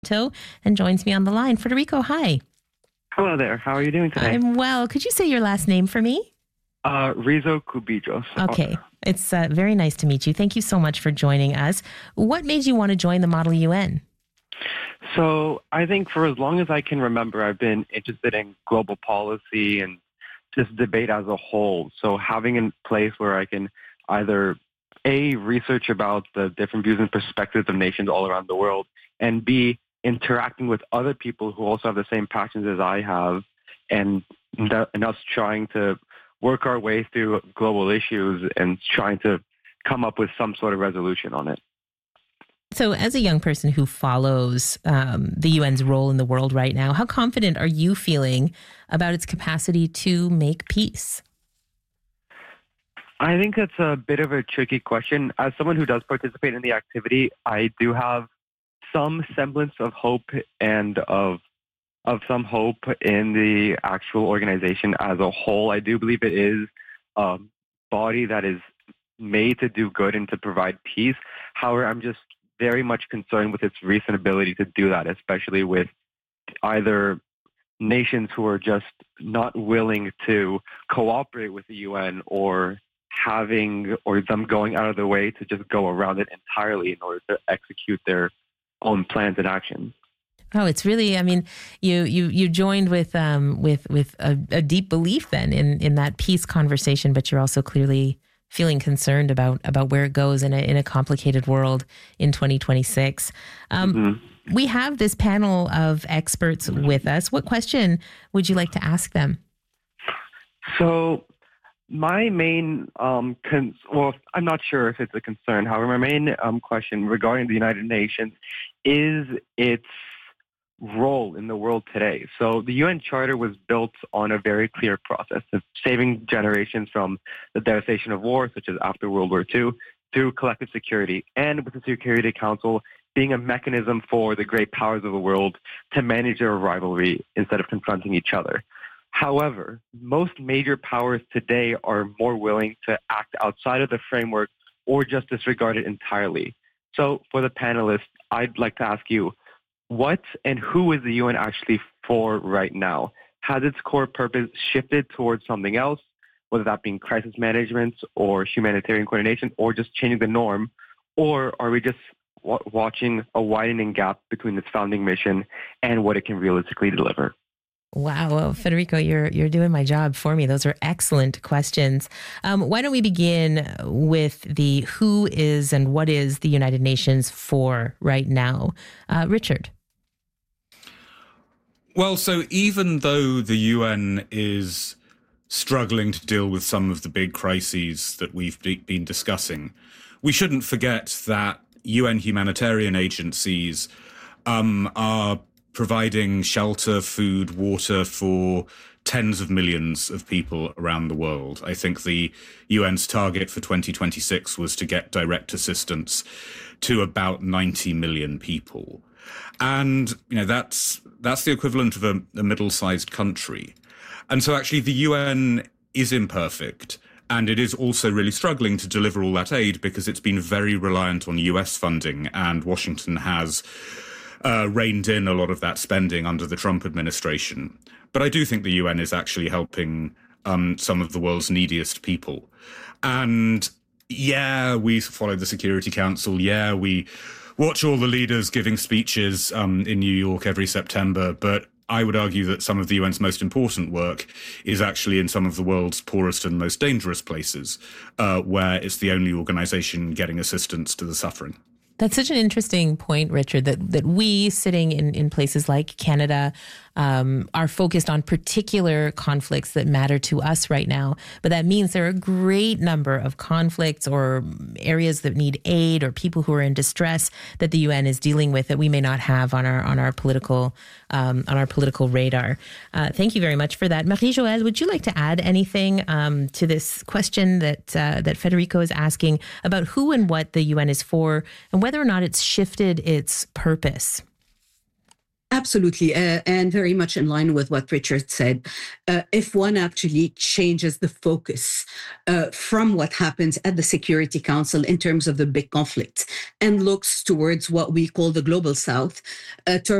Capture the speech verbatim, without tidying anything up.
and joins me on the line. Federico, hi. Hello there. How are you doing today? I'm well. Could you say your last name for me? Uh, Rizzo Kubijos. Okay. It's uh, very nice to meet you. Thank you so much for joining us. What made you want to join the Model U N? So I think for as long as I can remember, I've been interested in global policy and just debate as a whole. So having a place where I can either A, research about the different views and perspectives of nations all around the world, and B, interacting with other people who also have the same passions as I have, and, and us trying to work our way through global issues and trying to come up with some sort of resolution on it. So as a young person who follows um, the U N's role in the world right now, how confident are you feeling about its capacity to make peace? I think that's a bit of a tricky question. As someone who does participate in the activity, I do have some semblance of hope and of of some hope in the actual organization as a whole. I do believe it is a body that is made to do good and to provide peace. However, I'm just very much concerned with its recent ability to do that, especially with either nations who are just not willing to cooperate with the U N or having or them going out of their way to just go around it entirely in order to execute their own plans and actions. Oh, it's really, I mean, you you you joined with um with with a, a deep belief then in in that peace conversation, but you're also clearly feeling concerned about about where it goes in a in a complicated world in twenty twenty-six. Um, mm-hmm. We have this panel of experts with us. What question would you like to ask them? So my main, um, con- well, I'm not sure if it's a concern. However, my main um, question regarding the United Nations is its role in the world today. So the U N Charter was built on a very clear process of saving generations from the devastation of war, such as after World War Two, through collective security, and with the Security Council being a mechanism for the great powers of the world to manage their rivalry instead of confronting each other. However, most major powers today are more willing to act outside of the framework or just disregard it entirely. So for the panelists, I'd like to ask you, what and who is the U N actually for right now? Has its core purpose shifted towards something else, whether that being crisis management or humanitarian coordination or just changing the norm? Or are we just w- watching a widening gap between its founding mission and what it can realistically deliver? Wow. Well, Federico, you're you're doing my job for me. Those are excellent questions. Um, why don't we begin with the who is and what is the United Nations for right now? Uh, Richard. Well, so even though the U N is struggling to deal with some of the big crises that we've been discussing, we shouldn't forget that U N humanitarian agencies um, are providing shelter, food, water for tens of millions of people around the world. I think the U N's target for twenty twenty-six was to get direct assistance to about ninety million people. And, you know, that's that's the equivalent of a, a middle-sized country. And so actually the U N is imperfect. And it is also really struggling to deliver all that aid because it's been very reliant on U S funding, and Washington has Uh, reined in a lot of that spending under the Trump administration. But I do think the U N is actually helping um, some of the world's neediest people. And yeah, we follow the Security Council. Yeah, we watch all the leaders giving speeches um, in New York every September. But I would argue that some of the U N's most important work is actually in some of the world's poorest and most dangerous places, uh, where it's the only organization getting assistance to the suffering. That's such an interesting point, Richard, that that we sitting in, in places like Canada um, are focused on particular conflicts that matter to us right now. But that means there are a great number of conflicts or areas that need aid or people who are in distress that the U N is dealing with that we may not have on our on our political um, on our political radar. Uh, thank you very much for that. Marie-Joëlle, would you like to add anything um, to this question that uh, that Federico is asking about who and what the U N is for and whether or not it's shifted its purpose? Absolutely, uh, and very much in line with what Richard said. Uh, if one actually changes the focus uh, from what happens at the Security Council in terms of the big conflicts and looks towards what we call the Global South, uh,